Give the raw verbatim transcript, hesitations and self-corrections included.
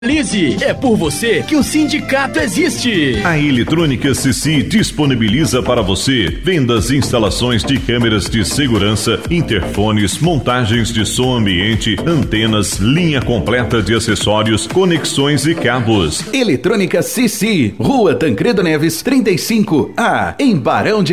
Lise, é por você que o sindicato existe. A Eletrônica C C disponibiliza para você vendas e instalações de câmeras de segurança, interfones, montagens de som ambiente, antenas, linha completa de acessórios, conexões e cabos. Eletrônica C C, Rua Tancredo Neves, trinta e cinco A, em Barão de